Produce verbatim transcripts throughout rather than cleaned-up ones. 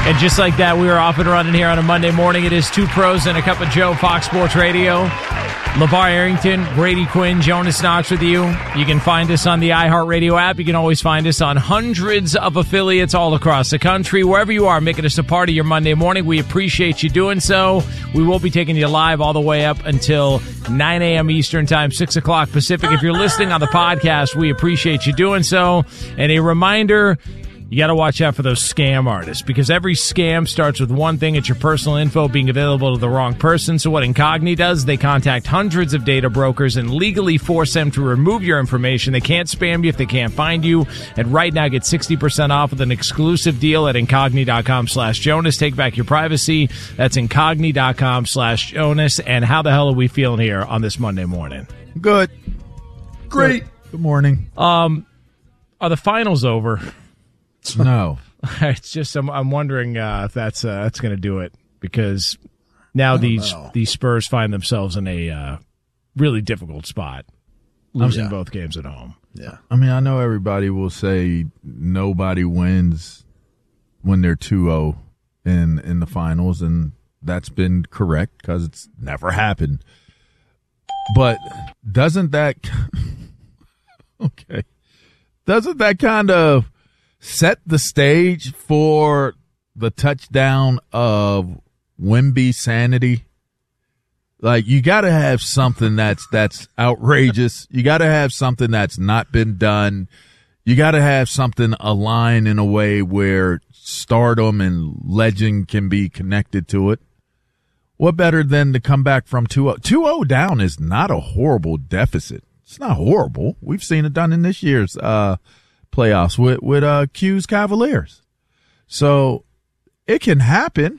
And just like that, we are off and running here on a Monday morning. It is Two Pros and a Cup of Joe, Fox Sports Radio. LeVar Arrington, Brady Quinn, Jonas Knox with you. You can find us on the iHeartRadio app. You can always find us on hundreds of affiliates all across the country. Wherever you are, making us a part of your Monday morning. We appreciate you doing so. We will be taking you live all the way up until nine a.m. Eastern Time, six o'clock Pacific. If you're listening on the podcast, we appreciate you doing so. And a reminder, you got to watch out for those scam artists, because every scam starts with one thing. It's your personal info being available to the wrong person. So what Incogni does, they contact hundreds of data brokers and legally force them to remove your information. They can't spam you if they can't find you. And right now, get sixty percent off with an exclusive deal at Incogni.com slash Jonas. Take back your privacy. That's Incogni.com slash Jonas. And how the hell are we feeling here on this Monday morning? Good. Great. Good, Good morning. Um, are the finals over? No. It's just I'm, I'm wondering uh, if that's uh, that's going to do it, because now these know. these Spurs find themselves in a uh, really difficult spot, losing yeah. both games at home. Yeah. I mean, I know everybody will say nobody wins when they're two oh in, in the finals, and that's been correct because it's never happened. But doesn't that – okay. Doesn't that kind of – set the stage for the touchdown of Wemby sanity? Like, you got to have something that's that's outrageous. You got to have something that's not been done. You got to have something aligned in a way where stardom and legend can be connected to it. What better than to come back from two oh? two oh down is not a horrible deficit. It's not horrible. We've seen it done in this year's uh playoffs with with uh Q's Cavaliers, so it can happen.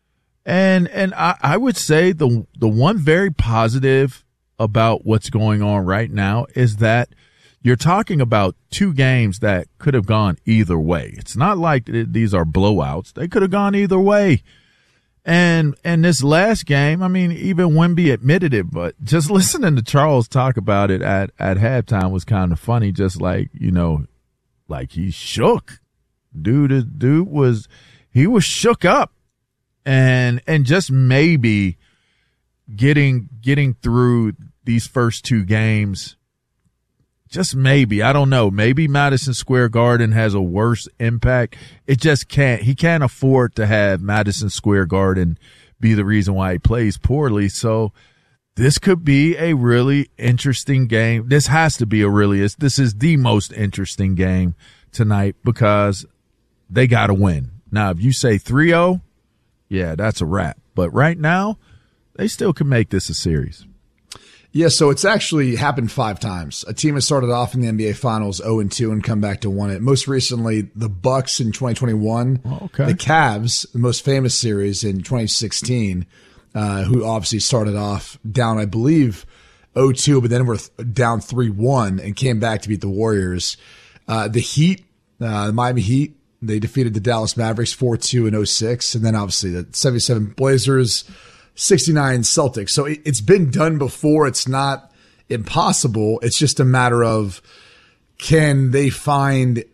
And and I, I would say the the one very positive about what's going on right now is that you're talking about two games that could have gone either way. It's not like these are blowouts; they could have gone either way. And and this last game, I mean, even Wemby admitted it, but just listening to Charles talk about it at at halftime was kind of funny. Just like, you know. Like, he shook. Dude, dude was, he was shook up. And, and just maybe getting, getting through these first two games, just maybe, I don't know, maybe Madison Square Garden has a worse impact. It just can't, he can't afford to have Madison Square Garden be the reason why he plays poorly. So this could be a really interesting game. This has to be a really, this is the most interesting game tonight because they got to win. Now, if you say three oh, yeah, that's a wrap. But right now, they still can make this a series. Yeah, so it's actually happened five times. A team has started off in the N B A Finals oh and two and come back to win it. Most recently, the Bucks in twenty twenty-one. Oh, okay. The Cavs, the most famous series in twenty sixteen. Uh, who obviously started off down, I believe, oh two, but then were th- down three one and came back to beat the Warriors. Uh, the Heat, uh, the Miami Heat, they defeated the Dallas Mavericks four two in oh six. And then obviously the seventy-seven Blazers, sixty-nine Celtics. So it, it's been done before. It's not impossible. It's just a matter of can they find,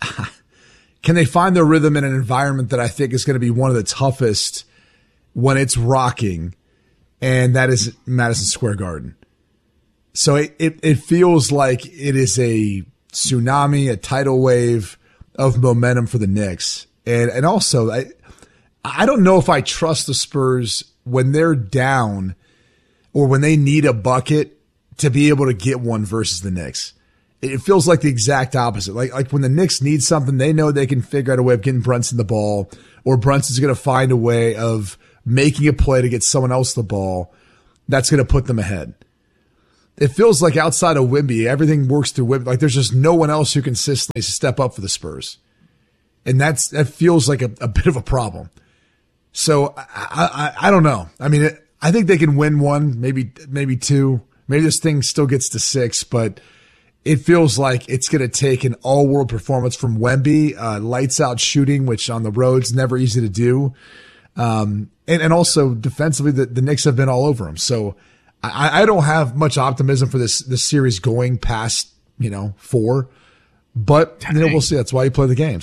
can they find their rhythm in an environment that I think is going to be one of the toughest when it's rocking, and that is Madison Square Garden. So it, it, it feels like it is a tsunami, a tidal wave of momentum for the Knicks. And and also, I, I don't know if I trust the Spurs when they're down or when they need a bucket to be able to get one versus the Knicks. It feels like the exact opposite. Like, like when the Knicks need something, they know they can figure out a way of getting Brunson the ball, or Brunson's going to find a way of making a play to get someone else the ball that's going to put them ahead. It feels like outside of Wemby, everything works through Wemby. Like there's just no one else who consistently step up for the Spurs. And that's, that feels like a, a bit of a problem. So I, I, I don't know. I mean, it, I think they can win one, maybe, maybe two. Maybe this thing still gets to six, but it feels like it's going to take an all-world performance from Wemby, uh, lights out shooting, which on the road's never easy to do. Um, and, and also defensively, the, the Knicks have been all over him. So I, I don't have much optimism for this, this series going past, you know, four, but you know, we'll see. That's why you play the games.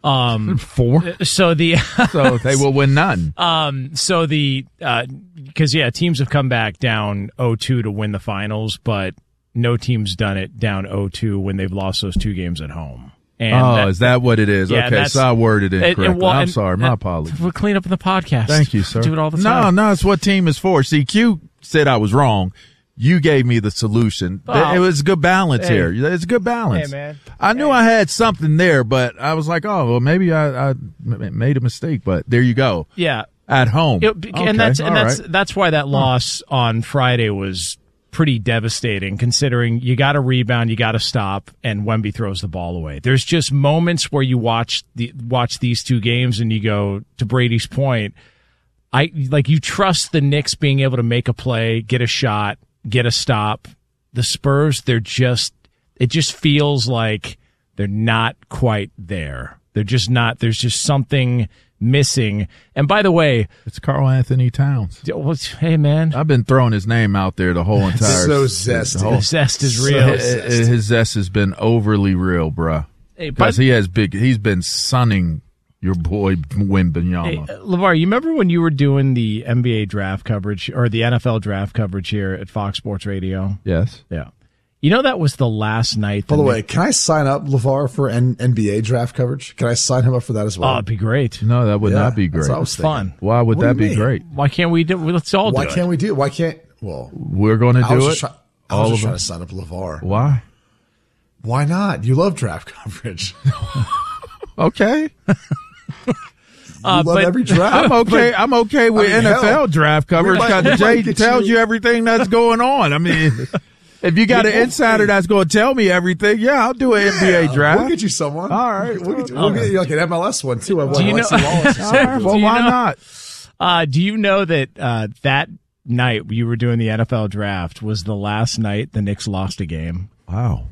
Um, Four. So the so they will win none. Um, so the because uh, yeah, teams have come back down oh two to win the finals, but no team's done it down oh two when they've lost those two games at home. And oh, that, is that what it is? Yeah, okay, so I worded it incorrectly. And, well, I'm and, sorry. My apologies. We'll clean up in the podcast. Thank you, sir. Do it all the time. No, no, it's what team is for. See, Q said I was wrong. You gave me the solution. Oh. It was a good balance Hey. here. It's a good balance. Hey, man. I knew Hey. I had something there, but I was like, oh, well, maybe I, I made a mistake. But there you go. Yeah. At home. It, okay, and that's and all that's right. that's why that loss on Friday was pretty devastating, considering you got to rebound, you got to stop, and Wemby throws the ball away. There's just moments where you watch the watch these two games and you go, to Brady's point, I like you trust the Knicks being able to make a play, get a shot, get a stop. The Spurs, they're just it just feels like they're not quite there. They're just not. There's just something missing. And by the way, it's Karl Anthony Towns. Hey, man. I've been throwing his name out there the whole entire so zesty. The, whole, the zest is so real. His, his zest has been overly real, bruh. Hey, because he has big. He's been sunning your boy Wembanyama. Hey, LeVar, you remember when you were doing the N B A draft coverage or the N F L draft coverage here at Fox Sports Radio? Yes. Yeah. You know, that was the last night. By the way, can I sign up LeVar for N- NBA draft coverage? Can I sign him up for that as well? Oh, it'd be great. No, that would Yeah, not be that's great. what I was It's thinking. fun. Why would What that do you be mean? great? Why can't we do? Let's all do Why it. can't we do it? Why can't? Well, We're going to I was do it. just, try, I All was just of trying us. to sign up LeVar. Why? Why not? You love draft coverage. Okay. Uh, you love but- every draft. I'm okay. I'm okay with I mean, N F L hell, draft coverage we might- because we might Jay get tells you- you everything that's going on. I mean, if you got an insider that's going to tell me everything, yeah, I'll do an N B A Yeah, draft. We'll get you someone. All right. We'll get you, we'll get you like an M L S one too. I want Do you Alexi know- Wallace. All right, well, Do you why know- not? Uh, do you know that uh, that night you were doing the N F L draft was the last night the Knicks lost a game? Wow.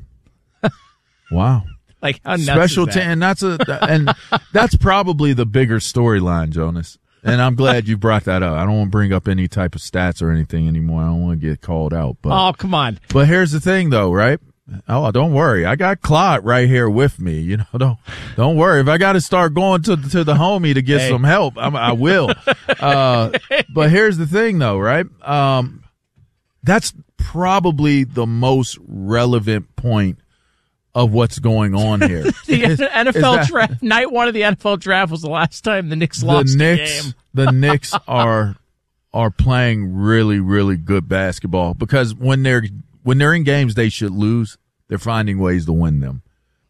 Wow. Like, how nuts Special is that? team, and that's a and that's probably the bigger storyline, Jonas. And I'm glad you brought that up. I don't want to bring up any type of stats or anything anymore. I don't want to get called out. But Oh, come on. But here's the thing, though, right? Oh, don't worry. I got Clot right here with me. You know, don't don't worry. If I got to start going to to the homie to get Hey. some help, I'm, I will. Uh, but here's the thing, though, right? Um, that's probably the most relevant point of what's going on here. The Is- N F is L that- draft, night one of the N F L draft was the last time the Knicks the lost Knicks, a game. the Knicks are are playing really, really good basketball because when they're when they're in games they should lose, they're finding ways to win them,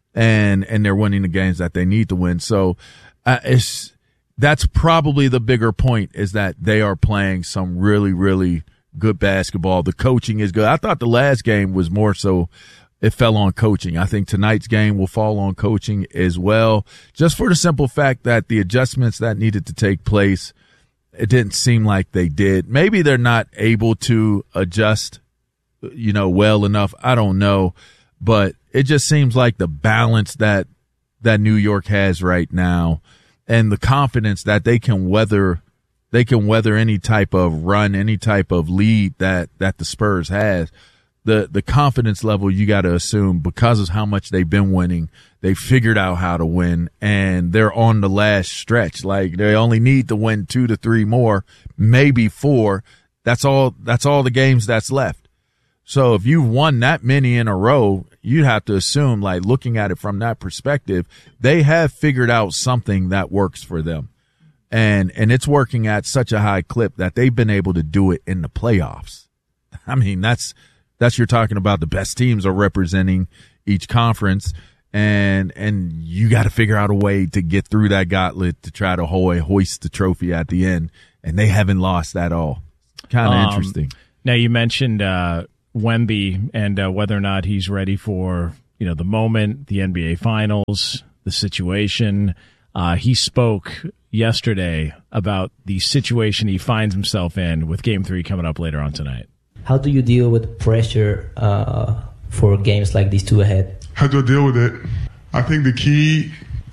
and and they're winning the games that they need to win. So uh, it's that's probably the bigger point is that they are playing some really, really good basketball. The coaching is good. I thought the last game was more so. It fell on coaching. I think tonight's game will fall on coaching as well, just for the simple fact that the adjustments that needed to take place, it didn't seem like they did. Maybe they're not able to adjust, you know, well enough. I don't know, but it just seems like the balance that that New York has right now and the confidence that they can weather they can weather any type of run, any type of lead that that the Spurs has. The the confidence level you got to assume because of how much they've been winning, they figured out how to win, and they're on the last stretch. Like they only need to win two to three more, maybe four. That's all. That's all the games that's left. So if you've won that many in a row, you'd have to assume, like looking at it from that perspective, they have figured out something that works for them, and and it's working at such a high clip that they've been able to do it in the playoffs. I mean, that's. That's you're talking about the best teams are representing each conference, and and you got to figure out a way to get through that gauntlet to try to ho- hoist the trophy at the end, and they haven't lost at all. Kind of Um, interesting. Now, you mentioned uh, Wemby and uh, whether or not he's ready for, you know, the moment, the N B A Finals, the situation. Uh, he spoke yesterday about the situation he finds himself in with Game three coming up later on tonight. How do you deal with pressure uh, for games like these two ahead? How do I deal with it? I think the key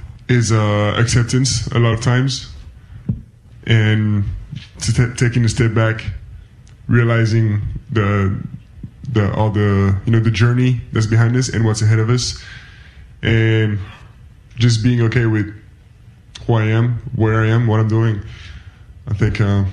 is uh, acceptance a lot of times, and to t- taking a step back, realizing the the all the you know the journey that's behind us and what's ahead of us, and just being okay with who I am, where I am, what I'm doing. I think uh,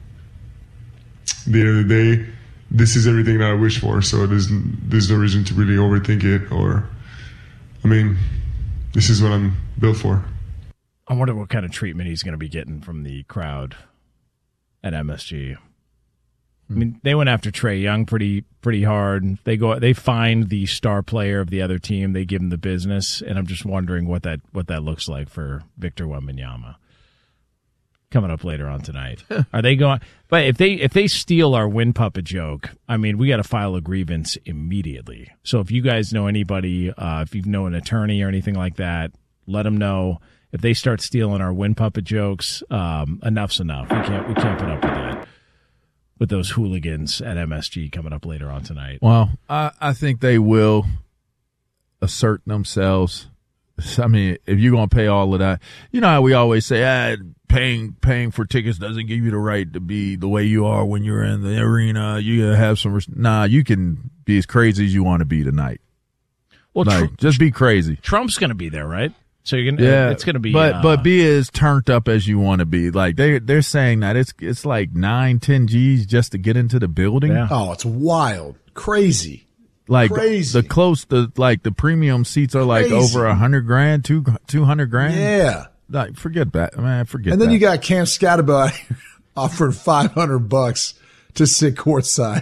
at the end of the day, this is everything that I wish for. So there's there's no reason to really overthink it. Or, I mean, this is what I'm built for. I wonder what kind of treatment he's going to be getting from the crowd at M S G. I mean, they went after Trae Young pretty pretty hard. They go, they find the star player of the other team. They give him the business, and I'm just wondering what that what that looks like for Victor Wembanyama. Coming up later on tonight, are they going? But if they if they steal our win puppet joke, I mean, we got to file a grievance immediately. So if you guys know anybody, uh, if you know an attorney or anything like that, let them know. If they start stealing our win puppet jokes, um, enough's enough. We can't we can't put up with that. With those hooligans at M S G coming up later on tonight. Well, I, I think they will assert themselves. I mean, if you're going to pay all of that, you know how we always say, ah, paying paying for tickets doesn't give you the right to be the way you are when you're in the arena. You gotta have some. Nah, you can be as crazy as you want to be tonight. Well, like, Tr- just be crazy. Trump's going to be there, right? So you're gonna, yeah, it's going to be, but uh, but be as turned up as you want to be. Like they they're saying that it's it's like nine, ten G's just to get into the building. Yeah. Oh, it's wild, crazy. Like Crazy. the close, the like the premium seats are like Crazy. over a hundred grand, two two hundred grand. Yeah. Like forget that, man. Forget. And then that. you got Cam Scatterbo offering five hundred bucks to sit courtside.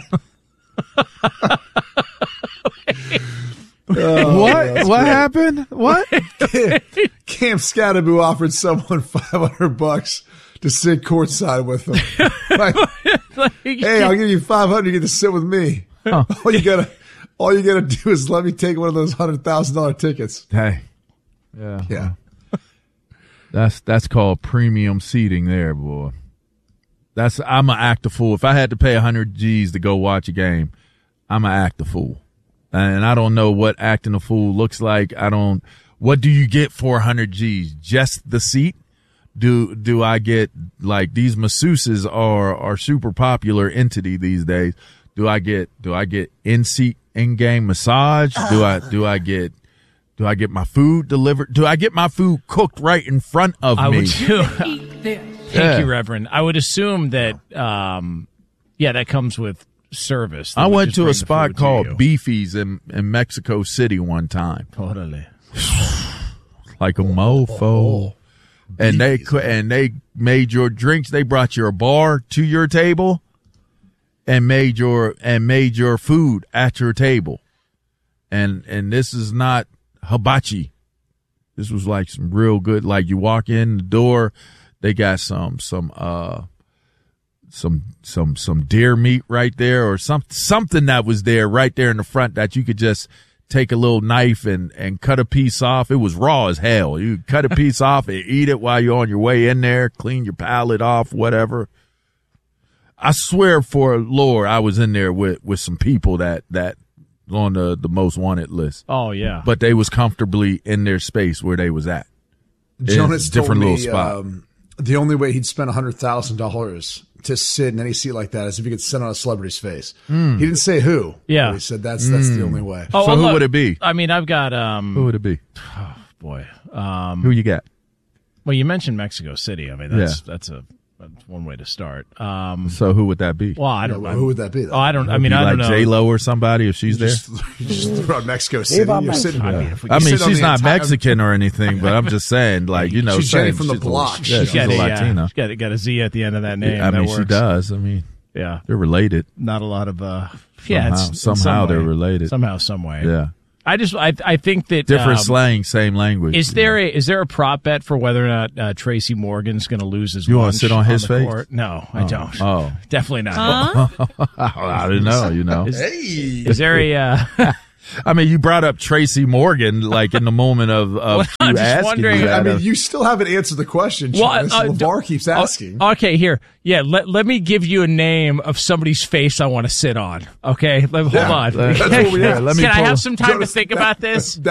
Oh, what? What great. happened? What? Cam Scatterbo offered someone five hundred bucks to sit courtside with him. Like, like, hey, I'll give you five hundred. You get to sit with me. Huh. All you gotta, all you gotta do is let me take one of those hundred thousand dollar tickets. Hey, yeah, Yeah. that's that's called premium seating, there, boy. That's I'm an act a fool. If I had to pay a hundred G's to go watch a game, I'm an act a fool. And I don't know what acting a fool looks like. I don't. What do you get for one hundred G's? Just the seat? Do do I get, like, these masseuses are are super popular entity these days? Do I get do I get in seat in game massage? Do I do I get do I get my food delivered? Do I get my food cooked right in front of I me? would too. Thank Yeah. you, Reverend. I would assume that, um, yeah, that comes with service. They I would went just to bring a the spot food to called you. Beefy's in in Mexico City one time. Totally. Like a mofo. And they Beefy's. cou- and they made your drinks. They brought your bar to your table, and made your and made your food at your table. And and this is not hibachi. This was like some real good. Like you walk in the door, they got some some uh some some some deer meat right there, or some something that was there right there in the front that you could just take a little knife and, and cut a piece off. It was raw as hell. You cut a piece off and eat it while you're on your way in there, clean your palate off, whatever. I swear for Lord, I was in there with, with some people that, that on the, the most wanted list, Oh, yeah. but they was comfortably in their space where they was at. Jonas It's a different told me, little spot. Um, the only way he'd spend one hundred thousand dollars to sit in any seat like that is if he could sit on a celebrity's face. He didn't say who. Yeah. But he said that's that's the only way. Oh, So well, who look, would it be? I mean, I've got, um, Who would it be? boy. Um, Who you got? well, you mentioned Mexico City. I mean, that's that's a that's one way to start. Um, So who would that be? well, I Yeah, don't well, know. who would that be, though? Oh, I don't. I Be mean, I don't like know. J Lo or somebody if she's there. Just, you just throw out Mexico City. You're sitting, I mean, if we I could mean, sit on she's the not entire- Mexican or anything, but I'm just saying, like, you know, She's Jenny saying from the she's a- block. Yeah, She's she's got a a, uh, Latina. she's got, got a Z at the end of that name. I that mean, she works. does. I mean, Yeah, they're related. not a lot of. Uh, yeah, Somehow- it's, somehow in some they're way. related. Somehow, some way. Yeah, I just, I, I think that different um, slang, same language. Is there a is there a prop bet for whether or not uh, Tracy Morgan's going to lose his? You wanna lunch sit on his the face? court? No, I don't. Oh, Definitely not. I didn't know. You know, Is, is there a? Uh, I mean, you brought up Tracy Morgan like in the moment of, of Well, you I'm just asking wondering- me that. I mean, you still haven't answered the question, Jonas. uh, LeVar keeps oh, asking. okay, here, yeah. Let let me give you a name of somebody's face I want to sit on. Okay, let, hold on. Let- That's what we yeah, asked. let me Can I pull- have some time Jonas, to think that- about this?